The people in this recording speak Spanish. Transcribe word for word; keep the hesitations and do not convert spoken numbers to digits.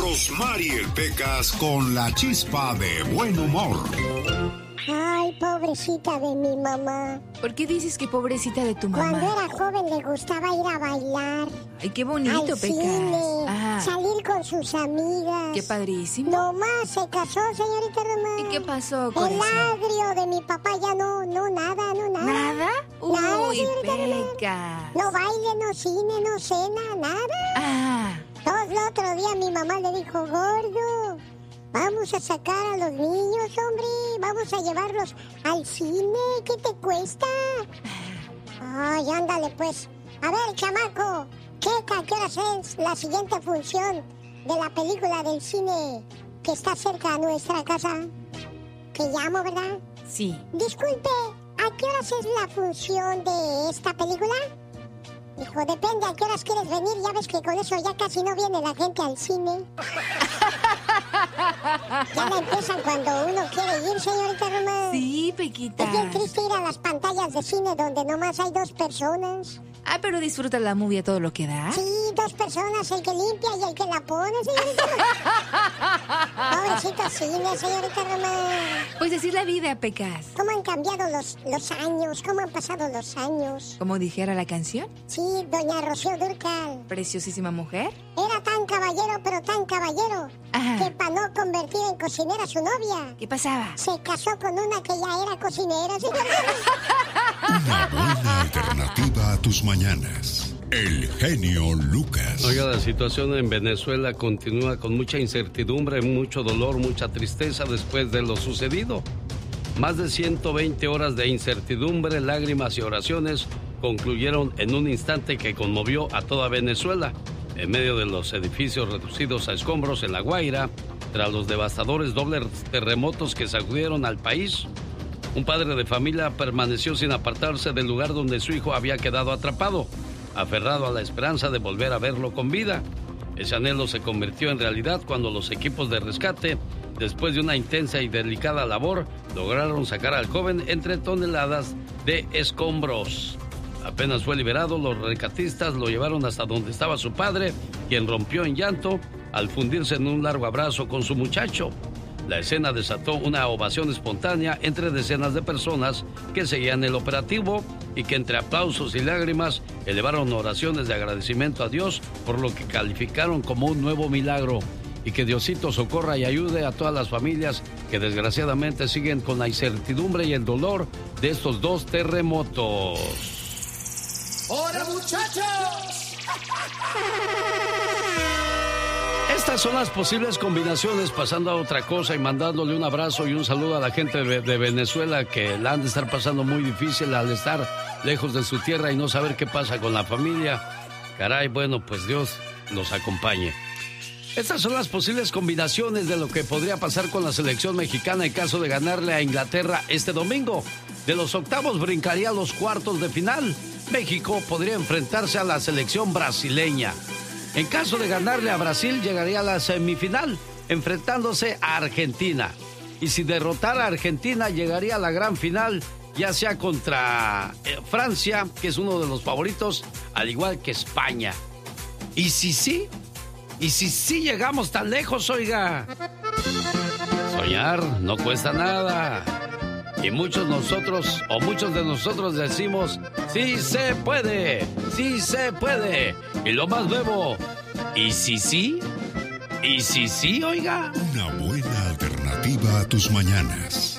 Rosmarie Pecas con la chispa de buen humor. Ay, pobrecita de mi mamá. ¿Por qué dices que pobrecita de tu mamá? Cuando era joven le gustaba ir a bailar. Ay, qué bonito, al Pecas. cine, Ajá. salir con sus amigas. Qué padrísimo. Nomás se casó, señorita Román. ¿Y qué pasó con El eso? agrio de mi papá ya no, no, nada, no, nada. ¿Nada? Nada, Uy, señorita Román. Pecas. No baile, no cine, no cena, nada. Ah, Todo el otro día mi mamá le dijo, gordo, vamos a sacar a los niños, hombre. Vamos a llevarlos al cine. ¿Qué te cuesta? Ay, ándale, pues. A ver, chamaco, checa qué horas es la siguiente función de la película del cine que está cerca de nuestra casa. Que llamo, ¿verdad? sí. Disculpe, ¿a qué horas es la función de esta película? Dijo, depende a qué horas quieres venir. Ya ves que con eso ya casi no viene la gente al cine. Ya la empiezan cuando uno quiere ir, señorita Román. Sí, Pequita. Es bien triste ir a las pantallas de cine donde nomás hay dos personas. Ah, pero disfruta la movie a todo lo que da. Sí, dos personas, el que limpia y el que la pone, señorita Román. Pobrecito cine, señorita Román. Pues decir la vida, Pecas. ¿Cómo han cambiado los, los años? ¿Cómo han pasado los años? Como dijera la canción, Sí, doña Rocío Dúrcal. preciosísima mujer. Era tan caballero, pero tan caballero, Ajá. que para no convertir en cocinera a su novia, ¿Qué pasaba? se casó con una que ya era cocinera, señorita. Una buena alternativa a tus mañanas. El genio Lucas. Oiga, la situación en Venezuela continúa con mucha incertidumbre, mucho dolor, mucha tristeza después de lo sucedido. Más de ciento veinte horas de incertidumbre, lágrimas y oraciones concluyeron en un instante que conmovió a toda Venezuela. En medio de los edificios reducidos a escombros en La Guaira, tras los devastadores dobles terremotos que sacudieron al país, un padre de familia permaneció sin apartarse del lugar donde su hijo había quedado atrapado, aferrado a la esperanza de volver a verlo con vida. Ese anhelo se convirtió en realidad cuando los equipos de rescate, después de una intensa y delicada labor, lograron sacar al joven entre toneladas de escombros. Apenas fue liberado, los rescatistas lo llevaron hasta donde estaba su padre, quien rompió en llanto al fundirse en un largo abrazo con su muchacho. La escena desató una ovación espontánea entre decenas de personas que seguían el operativo y que entre aplausos y lágrimas elevaron oraciones de agradecimiento a Dios por lo que calificaron como un nuevo milagro. Y que Diosito socorra y ayude a todas las familias que desgraciadamente siguen con la incertidumbre y el dolor de estos dos terremotos. ¡Hola, muchachos! Estas son las posibles combinaciones, pasando a otra cosa y mandándole un abrazo y un saludo a la gente de, de Venezuela que la han de estar pasando muy difícil al estar lejos de su tierra y no saber qué pasa con la familia. Caray, bueno, pues Dios los acompañe. Estas son las posibles combinaciones de lo que podría pasar con la selección mexicana en caso de ganarle a Inglaterra este domingo. De los octavos brincaría a los cuartos de final. México podría enfrentarse a la selección brasileña. En caso de ganarle a Brasil, llegaría a la semifinal, enfrentándose a Argentina. Y si derrotara a Argentina, llegaría a la gran final, ya sea contra eh, Francia, que es uno de los favoritos, al igual que España. Y si sí, y si sí llegamos tan lejos, oiga. Soñar no cuesta nada. Y muchos nosotros, o muchos de nosotros decimos, sí se puede, sí se puede. Y lo más nuevo, ¿y si sí? ¿Y si sí, oiga? Una buena alternativa a tus mañanas.